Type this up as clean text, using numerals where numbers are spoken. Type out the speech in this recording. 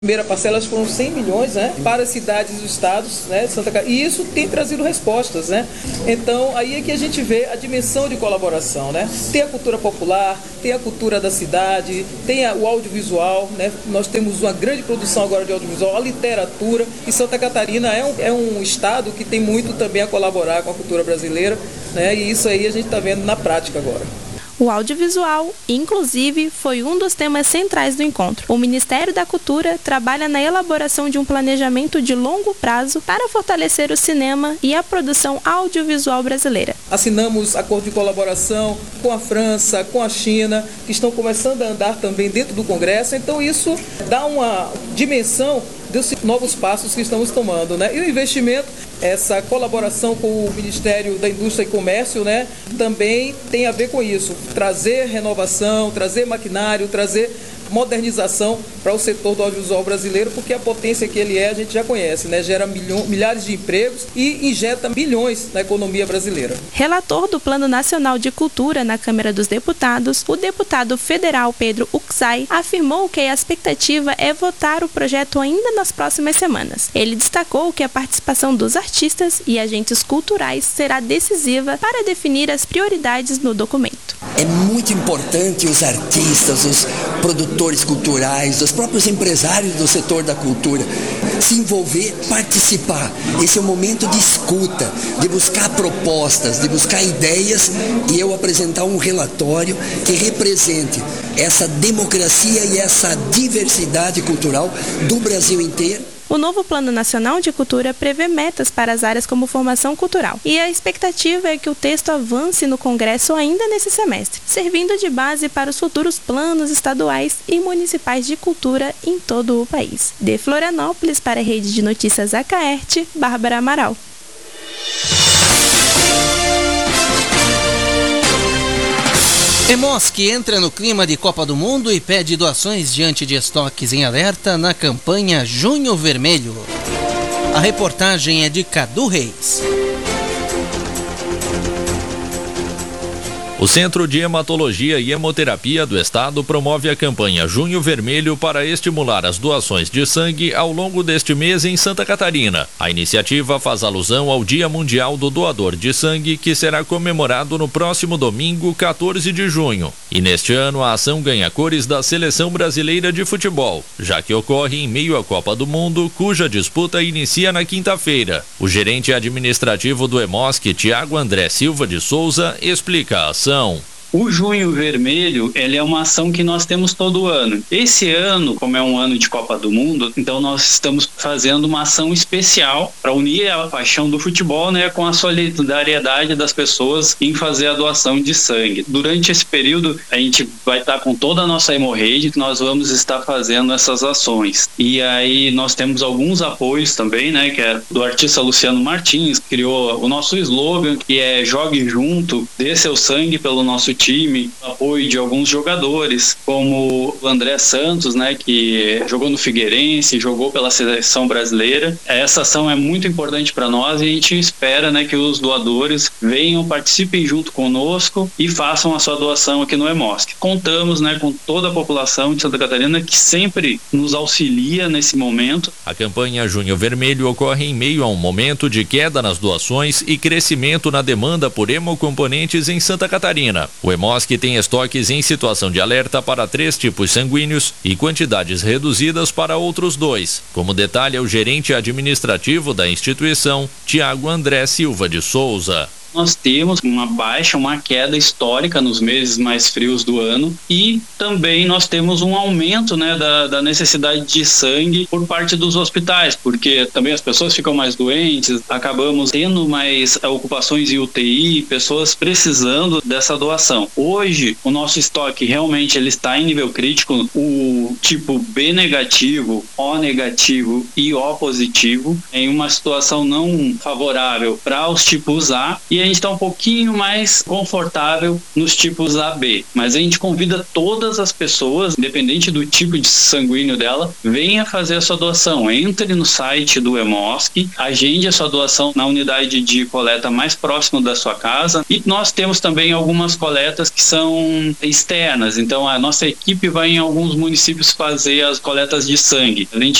Primeira parcela foram 100 milhões, né, para as cidades e os estados, né, Santa Catarina, e isso tem trazido respostas, né? Então, aí é que a gente vê a dimensão de colaboração, né? Tem a cultura popular, tem a cultura da cidade, tem o audiovisual, né? Nós temos uma grande produção agora de audiovisual, a literatura, e Santa Catarina é um estado que tem muito também a colaborar com a cultura brasileira, né? E isso aí a gente está vendo na prática agora. O audiovisual, inclusive, foi um dos temas centrais do encontro. O Ministério da Cultura trabalha na elaboração de um planejamento de longo prazo para fortalecer o cinema e a produção audiovisual brasileira. Assinamos acordo de colaboração com a França, com a China, que estão começando a andar também dentro do Congresso, então isso dá uma dimensão dos novos passos que estamos tomando, né? E o investimento, essa colaboração com o Ministério da Indústria e Comércio, né, também tem a ver com isso, trazer renovação, trazer maquinário, trazer modernização para o setor do audiovisual brasileiro, porque a potência que ele a gente já conhece, né? Gera milhares de empregos e injeta bilhões na economia brasileira. Relator do Plano Nacional de Cultura na Câmara dos Deputados, o deputado federal Pedro Uczai afirmou que a expectativa é votar o projeto ainda nas próximas semanas. Ele destacou que a participação dos artistas e agentes culturais será decisiva para definir as prioridades no documento. É muito importante os artistas, os produtores culturais, os próprios empresários do setor da cultura se envolver, participar. Esse é o momento de escuta, de buscar propostas, de buscar ideias e eu apresentar um relatório que represente essa democracia e essa diversidade cultural do Brasil inteiro. O novo Plano Nacional de Cultura prevê metas para as áreas como formação cultural. E a expectativa é que o texto avance no Congresso ainda nesse semestre, servindo de base para os futuros planos estaduais e municipais de cultura em todo o país. De Florianópolis, para a Rede de Notícias Acaerte, Bárbara Amaral. EMOSC entra no clima de Copa do Mundo e pede doações diante de estoques em alerta na campanha Junho Vermelho. A reportagem é de Cadu Reis. O Centro de Hematologia e Hemoterapia do Estado promove a campanha Junho Vermelho para estimular as doações de sangue ao longo deste mês em Santa Catarina. A iniciativa faz alusão ao Dia Mundial do Doador de Sangue, que será comemorado no próximo domingo, 14 de junho. E neste ano a ação ganha cores da Seleção Brasileira de Futebol, já que ocorre em meio à Copa do Mundo, cuja disputa inicia na quinta-feira. O gerente administrativo do EMOSC, Tiago André Silva de Souza, explica a ação. O Junho Vermelho, ele é uma ação que nós temos todo ano. Esse ano, como é um ano de Copa do Mundo, então nós estamos fazendo uma ação especial para unir a paixão do futebol, né, com a solidariedade das pessoas em fazer a doação de sangue. Durante esse período, a gente vai estar com toda a nossa hemorrede, nós vamos estar fazendo essas ações. E aí nós temos alguns apoios também, né, que é do artista Luciano Martins, que criou o nosso slogan, que é Jogue Junto, dê seu sangue pelo nosso time, apoio de alguns jogadores, como o André Santos, né, que jogou no Figueirense, jogou pela seleção brasileira. Essa ação é muito importante para nós e a gente espera, né, que os doadores venham, participem junto conosco e façam a sua doação aqui no EMOSC. Contamos, né, com toda a população de Santa Catarina que sempre nos auxilia nesse momento. A campanha Junho Vermelho ocorre em meio a um momento de queda nas doações e crescimento na demanda por hemocomponentes em Santa Catarina. O EMOSC tem estoques em situação de alerta para 3 tipos sanguíneos e quantidades reduzidas para outros 2, como detalha o gerente administrativo da instituição, Tiago André Silva de Souza. Nós temos uma queda histórica nos meses mais frios do ano e também nós temos um aumento, né, da necessidade de sangue por parte dos hospitais, porque também as pessoas ficam mais doentes, acabamos tendo mais ocupações em UTI, pessoas precisando dessa doação. Hoje, o nosso estoque realmente ele está em nível crítico, o tipo B negativo, O negativo e O positivo, em uma situação não favorável para os tipos A, e a gente está um pouquinho mais confortável nos tipos AB. Mas a gente convida todas as pessoas, independente do tipo de sanguíneo dela, venha fazer a sua doação. Entre no site do Hemosc, agende a sua doação na unidade de coleta mais próxima da sua casa. E nós temos também algumas coletas que são externas. Então a nossa equipe vai em alguns municípios fazer as coletas de sangue. A gente